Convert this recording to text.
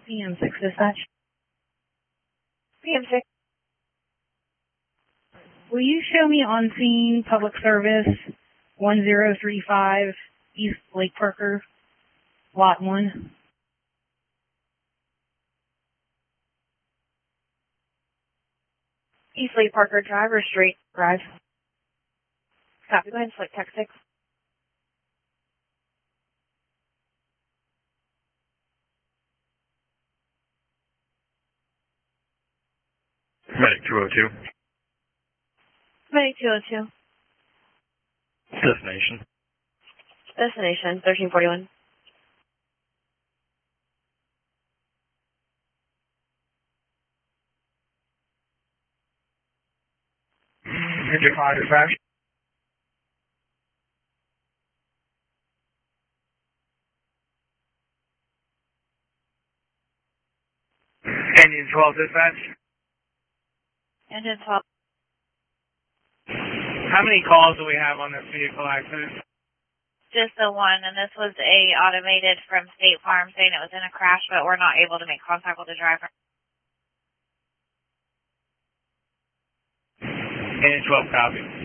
PM6 dispatch. PM6. Will you show me on scene public service 1035 East Lake Parker, Lot 1? East Lake Parker Drive or Straight Drive? Copy. Go ahead and select Tech 6. Medic 202. Medic 202. Destination. Destination 1341. Engine 5 dispatch. Engine 12 dispatch. Engine 12. How many calls do we have on this vehicle accident? Just the one, and this was a automated from State Farm saying it was in a crash, but we're not able to make contact with the driver. Engine 12 copy.